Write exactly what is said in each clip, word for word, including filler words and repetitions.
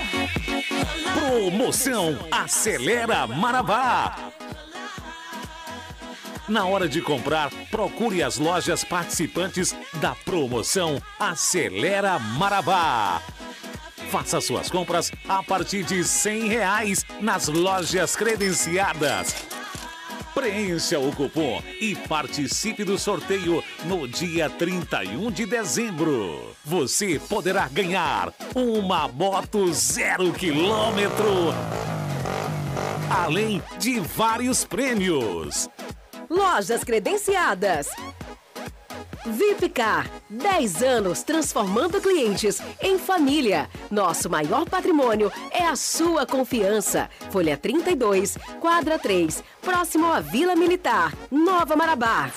Promoção Acelera Marabá. Na hora de comprar, procure as lojas participantes da promoção Acelera Marabá. Faça suas compras a partir de cem reais nas lojas credenciadas. Preencha o cupom e participe do sorteio no dia trinta e um de dezembro. Você poderá ganhar uma moto zero quilômetro, além de vários prêmios. Lojas credenciadas. Vipcar, dez anos transformando clientes em família. Nosso maior patrimônio é a sua confiança. Folha trinta e dois, quadra três, próximo à Vila Militar, Nova Marabá.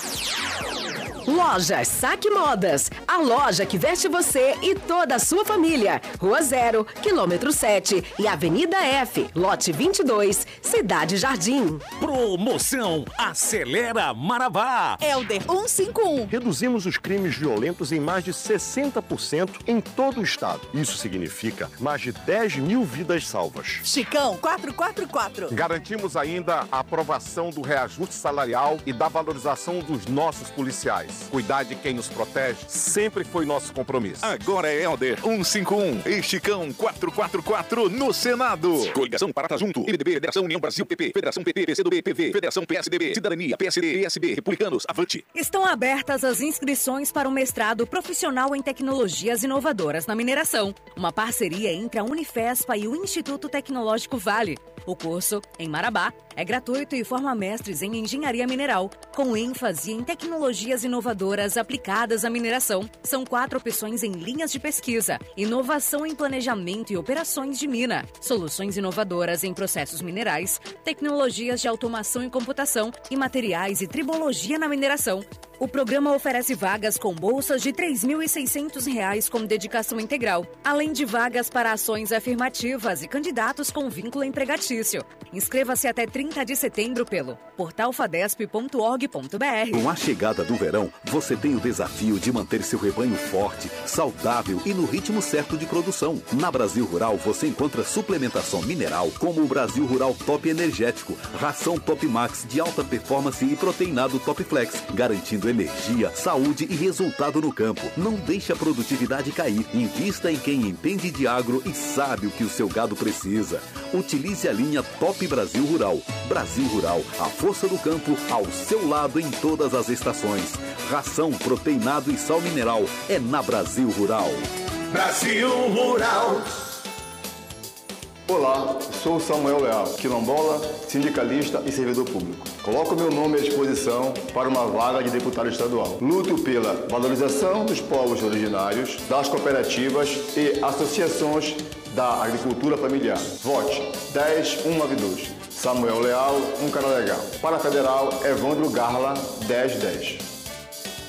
Lojas Saque Modas, a loja que veste você e toda a sua família. Rua Zero, quilômetro sete e Avenida F, lote vinte e dois, Cidade Jardim. Promoção Acelera Marabá. Helder cento e cinquenta e um. Reduzimos os crimes violentos em mais de sessenta por cento em todo o estado. Isso significa mais de dez mil vidas salvas. Chicão quatrocentos e quarenta e quatro. Garantimos ainda a aprovação do reajuste salarial e da valorização dos nossos policiais. Cuidar de quem nos protege sempre foi nosso compromisso. Agora é Helder cento e cinquenta e um e Chicão quatrocentos e quarenta e quatro no Senado. Coligação Parata Junto, M D B, Federação União Brasil, P P, Federação P T, P C do B, P V, Federação P S D B, Cidadania, P S D, P S B, Republicanos, Avante. Estão abertas as inscrições para o mestrado profissional em tecnologias inovadoras na mineração. Uma parceria entre a Unifespa e o Instituto Tecnológico Vale. O curso, em Marabá, é gratuito e forma mestres em engenharia mineral, com ênfase em tecnologias inovadoras aplicadas à mineração. São quatro opções em linhas de pesquisa: inovação em planejamento e operações de mina, soluções inovadoras em processos minerais, tecnologias de automação e computação e materiais e tribologia na mineração. O programa oferece vagas com bolsas de três mil e seiscentos reais com dedicação integral, além de vagas para ações afirmativas e candidatos com vínculo empregatício. Inscreva-se até trinta de setembro pelo portal fadesp ponto org ponto br. Com a chegada do verão, você tem o desafio de manter seu rebanho forte, saudável e no ritmo certo de produção. Na Brasil Rural, você encontra suplementação mineral como o Brasil Rural Top Energético, ração Top Max de alta performance e proteinado Top Flex, garantindo energia, saúde e resultado no campo. Não deixe a produtividade cair. Invista em quem entende de agro e sabe o que o seu gado precisa. Utilize a linha Top Brasil Rural. Brasil Rural, a força do campo ao seu lado em todas as estações. Ração, proteinado e sal mineral é na Brasil Rural. Brasil Rural. Olá, sou Samuel Leal, quilombola, sindicalista e servidor público. Coloco meu nome à disposição para uma vaga de deputado estadual. Luto pela valorização dos povos originários, das cooperativas e associações da agricultura familiar. Vote dez um nove dois. Samuel Leal, um cara legal. Para a Federal, Evandro Garla, dez dez.